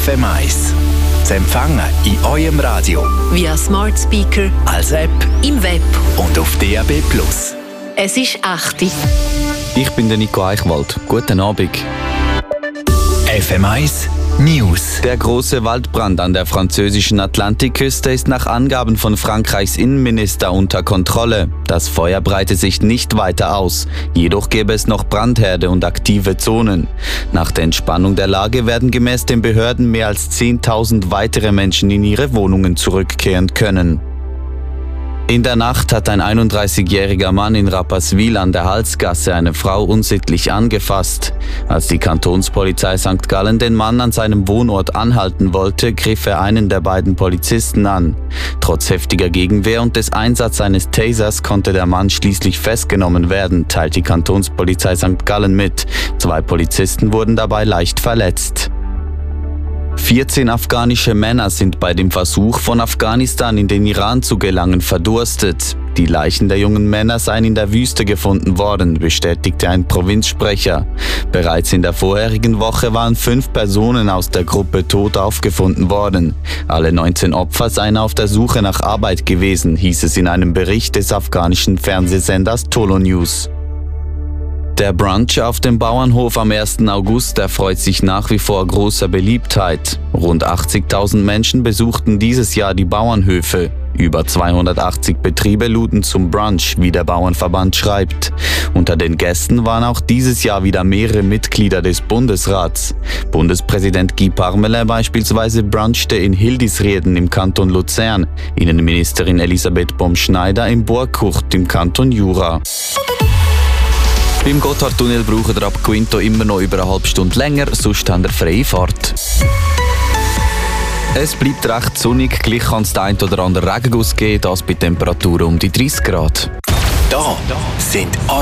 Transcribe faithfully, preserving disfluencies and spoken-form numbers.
F M eins. Zu empfangen in eurem Radio, via Smart Speaker, als App im Web und auf D A B plus. Es ist acht Uhr. Ich bin der Nico Eichwald. Guten Abend. F M eins News. Der große Waldbrand an der französischen Atlantikküste ist nach Angaben von Frankreichs Innenminister unter Kontrolle. Das Feuer breite sich nicht weiter aus. Jedoch gäbe es noch Brandherde und aktive Zonen. Nach der Entspannung der Lage werden gemäß den Behörden mehr als zehntausend weitere Menschen in ihre Wohnungen zurückkehren können. In der Nacht hat ein einunddreißigjähriger Mann in Rapperswil an der Halsgasse eine Frau unsittlich angefasst. Als die Kantonspolizei Sankt Gallen den Mann an seinem Wohnort anhalten wollte, griff er einen der beiden Polizisten an. Trotz heftiger Gegenwehr und des Einsatzes eines Tasers konnte der Mann schließlich festgenommen werden, teilt die Kantonspolizei Sankt Gallen mit. Zwei Polizisten wurden dabei leicht verletzt. vierzehn afghanische Männer sind bei dem Versuch, von Afghanistan in den Iran zu gelangen, verdurstet. Die Leichen der jungen Männer seien in der Wüste gefunden worden, bestätigte ein Provinzsprecher. Bereits in der vorherigen Woche waren fünf Personen aus der Gruppe tot aufgefunden worden. Alle neunzehn Opfer seien auf der Suche nach Arbeit gewesen, hieß es in einem Bericht des afghanischen Fernsehsenders Tolo News. Der Brunch auf dem Bauernhof am ersten August erfreut sich nach wie vor großer Beliebtheit. Rund achtzigtausend Menschen besuchten dieses Jahr die Bauernhöfe. Über zweihundertachtzig Betriebe luden zum Brunch, wie der Bauernverband schreibt. Unter den Gästen waren auch dieses Jahr wieder mehrere Mitglieder des Bundesrats. Bundespräsident Guy Parmelin beispielsweise brunchte in Hildisrieden im Kanton Luzern, Innenministerin Elisabeth Baum-Schneider in Borkurt im Kanton Jura. Beim Gotthardtunnel braucht ihr ab Quinto immer noch über eine halbe Stunde länger, sonst habt ihr freie Fahrt. Es bleibt recht sonnig, gleich kann es den einen oder anderen Regenguss geben, das bei Temperaturen um die dreißig Grad. Da sind